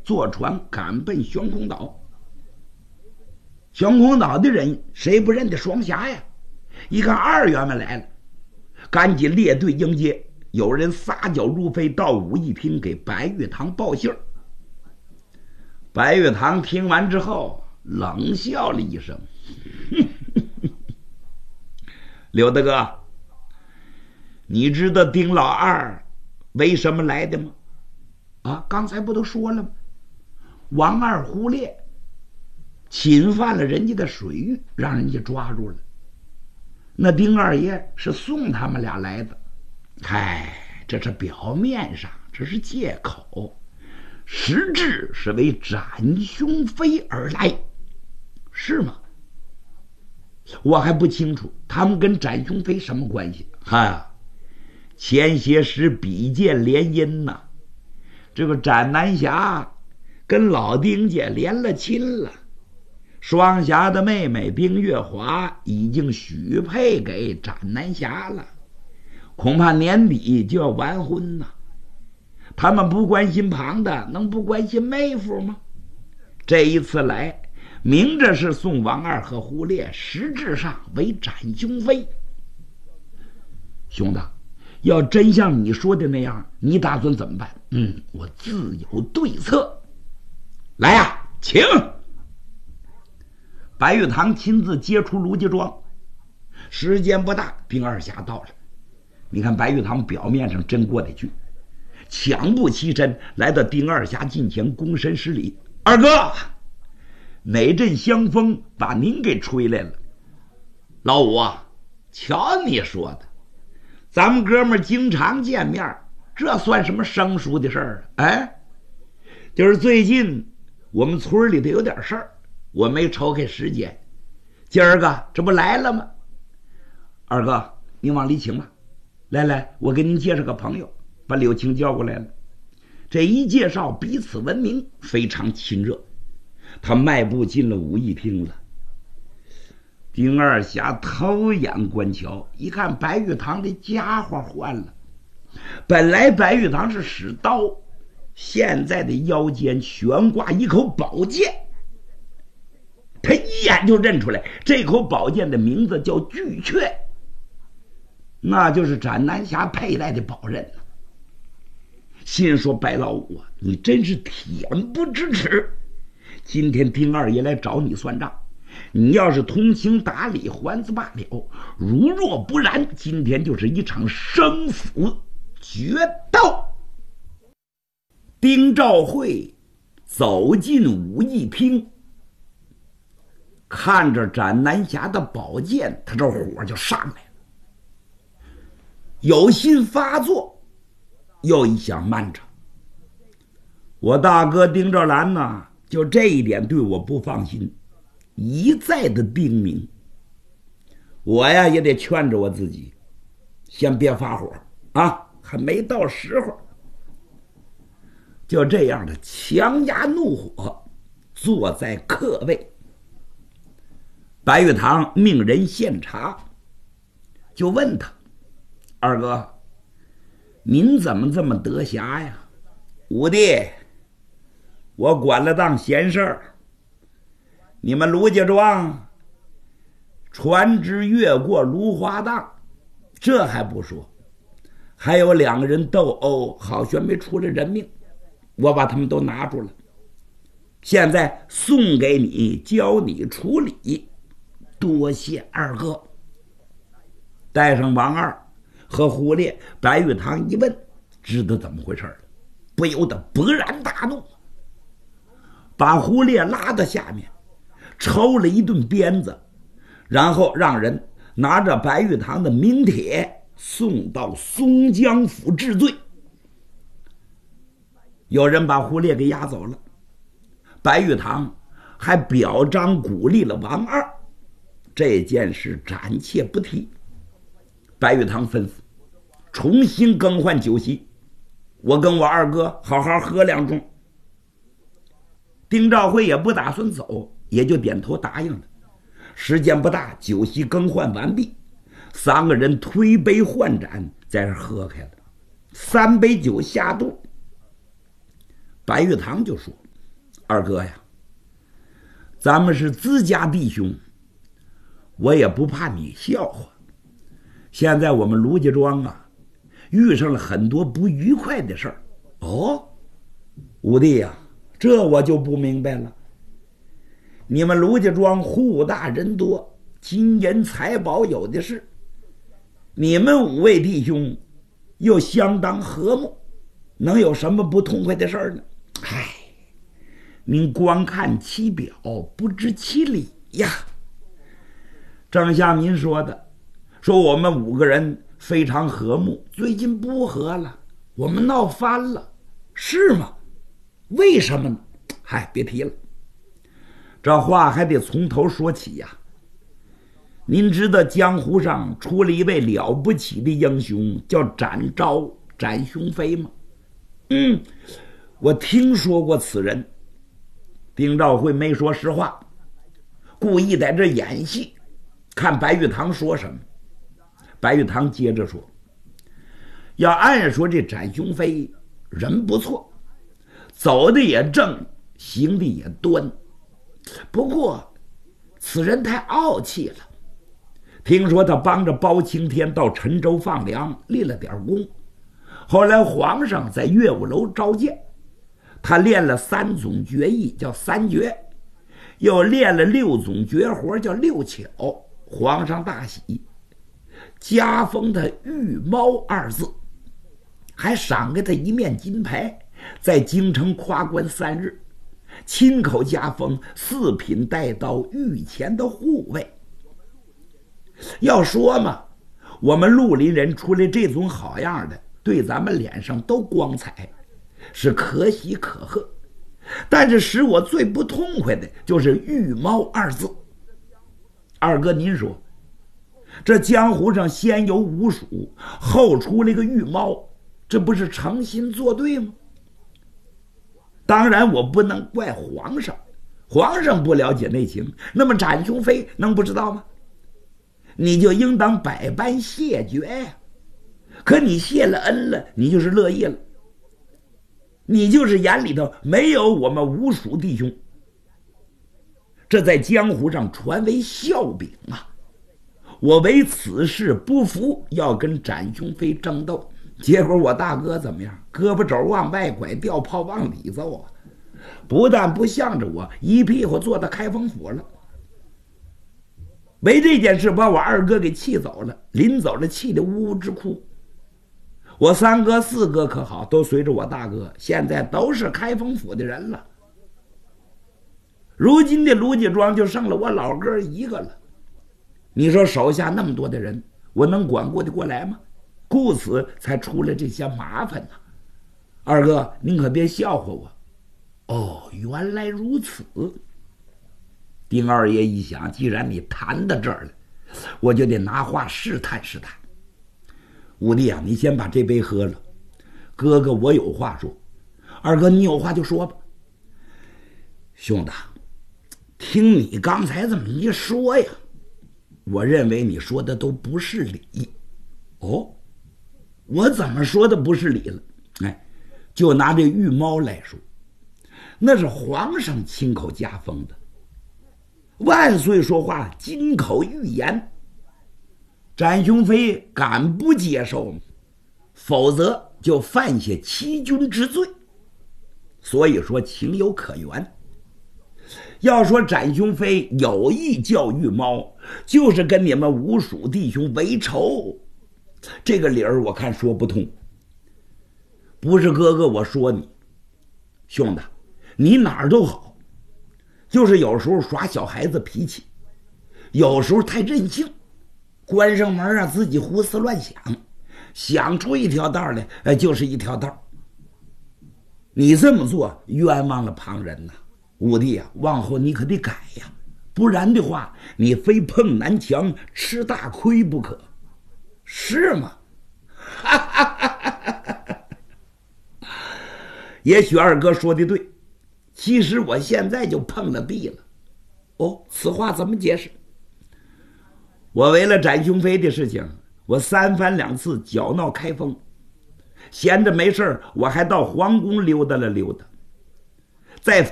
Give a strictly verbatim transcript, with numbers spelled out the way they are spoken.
坐船赶奔悬空岛。悬空岛的人谁不认得双侠呀？一看二员们来了，赶紧列队迎接。有人撒脚入飞到武义厅给白玉堂报信儿。白玉堂听完之后冷笑了一声：“刘大哥，你知道丁老二为什么来的吗？啊，刚才不都说了吗？王二胡烈侵犯了人家的水域，让人家抓住了。那丁二爷是送他们俩来的。嗨，这是表面上，这是借口，实质是为斩雄飞而来，是吗？我还不清楚他们跟斩雄飞什么关系。哈，前些时比剑联姻呐，这个斩南侠跟老丁家连了亲了。双侠的妹妹冰月华已经许配给斩南侠了，恐怕年底就要完婚呐。他们不关心旁的，能不关心妹夫吗？这一次来，明着是送王二和胡烈，实质上为斩雄飞。兄弟，要真像你说的那样，你打算怎么办？嗯，我自有对策。来呀、啊，请！白玉堂亲自接出卢家庄，时间不大，丁二侠到了。你看白玉堂表面上真过得去，抢步起身来到丁二侠近前，躬身施礼：“二哥，哪阵香风把您给吹来了？”老五啊，瞧你说的，咱们哥们经常见面，这算什么生疏的事儿啊？哎，就是最近我们村里头有点事儿，我没抽开时间，今儿个这不来了吗？二哥，您往里请吧。来来，我给您介绍个朋友，把柳青叫过来了。这一介绍，彼此闻名，非常亲热。他迈步进了武义厅了。丁二侠偷眼观瞧，一看白玉堂的家伙换了，本来白玉堂是使刀，现在的腰间悬挂一口宝剑。他一眼就认出来，这口宝剑的名字叫巨阙，那就是斩南侠佩戴的宝刃。心说白老五啊，你真是恬不知耻！今天丁二爷来找你算账，你要是通情达理还子罢了，如若不然，今天就是一场生死决斗。丁兆会走进武义厅，看着斩南侠的宝剑，他这火就上来了。有心发作，又一想慢着，我大哥丁兆兰呢，就这一点对我不放心，一再的叮咛我呀，也得劝着我自己，先别发火啊，还没到时候。就这样的强压怒火，坐在客位。白玉堂命人献茶，就问他：“二哥，您怎么这么得暇呀？”“五弟，我管了档闲事儿。你们卢家庄船只越过芦花荡，这还不说，还有两个人斗殴，好悬没出了人命，我把他们都拿住了，现在送给你，教你处理，多谢二哥。”带上王二和胡烈，白玉堂一问，知道怎么回事了，不由得勃然大怒，把胡烈拉到下面，抽了一顿鞭子，然后让人拿着白玉堂的名帖送到松江府治罪。有人把胡烈给押走了，白玉堂还表彰鼓励了王二，这件事暂且不提。白玉堂吩咐重新更换酒席，我跟我二哥好好喝两盅。丁兆辉也不打算走，也就点头答应了。时间不大，酒席更换完毕，三个人推杯换盏，在这喝开了。三杯酒下肚，白玉堂就说：“ 二哥呀，咱们是自家弟兄，我也不怕你笑话。现在我们卢家庄啊，遇上了很多不愉快的事儿。哦，五弟呀、啊，这我就不明白了。你们卢家庄户大人多，金银财宝有的是，你们五位弟兄又相当和睦，能有什么不痛快的事儿呢？唉，您光看其表，不知其里呀。正像您说的，说我们五个人非常和睦，最近不和了，我们闹翻了，是吗？为什么呢？嗨，别提了，这话还得从头说起呀。您知道江湖上出了一位了不起的英雄，叫展昭，展雄飞吗？嗯，我听说过此人。丁兆辉没说实话，故意在这演戏，看白玉堂说什么。白玉堂接着说，要按说这展雄飞人不错，走的也正，行的也端，不过此人太傲气了。听说他帮着包青天到陈州放粮，立了点功，后来皇上在乐舞楼召见他，练了三种绝艺叫三绝，又练了六种绝活叫六巧，皇上大喜，加封他御猫二字，还赏给他一面金牌，在京城夸关三日，亲口加封四品带刀御前的护卫。要说嘛，我们绿林人出来这种好样的，对咱们脸上都光彩，是可喜可贺。但是使我最不痛快的就是御猫二字。二哥您说，这江湖上先有吴蜀，后出了个御猫，这不是诚心作对吗？当然我不能怪皇上，皇上不了解内情，那么展雄飞能不知道吗？你就应当百般谢绝呀。可你谢了恩了，你就是乐意了，你就是眼里头没有我们吴蜀弟兄，这在江湖上传为笑柄啊！我为此事不服，要跟展雄飞争斗，结果我大哥怎么样？胳膊肘往外拐，掉炮往里走啊！不但不向着我，一屁股坐到开封府了。为这件事把我二哥给气走了，临走了气得呜呜直哭。我三哥四哥可好，都随着我大哥，现在都是开封府的人了。如今的卢家庄就剩了我老哥一个了，你说手下那么多的人，我能管顾得过来吗？故此才出了这些麻烦呢。二哥您可别笑话我。哦，原来如此。丁二爷一想，既然你谈到这儿了，我就得拿话试探试探。五弟啊，你先把这杯喝了，哥哥我有话说。二哥你有话就说吧。兄弟，听你刚才这么一说呀，我认为你说的都不是理。哦，我怎么说的不是理了？哎，就拿这御猫来说，那是皇上亲口加封的，万岁说话金口玉言，展雄飞敢不接受吗？否则就犯下欺君之罪，所以说情有可原。要说展雄飞有意教育猫，就是跟你们吴蜀弟兄为仇，这个理儿我看说不通。不是哥哥我说你，兄弟你哪儿都好，就是有时候耍小孩子脾气，有时候太任性，关上门啊自己胡思乱想，想出一条道来哎就是一条道。你这么做冤枉了旁人呐、啊，五弟啊，往后你可得改呀，不然的话你非碰南墙吃大亏不可，是吗？也许二哥说的对，其实我现在就碰了壁了。哦，此话怎么解释？我为了展雄飞的事情，我三番两次搅闹开封，闲着没事我还到皇宫溜达了溜达，在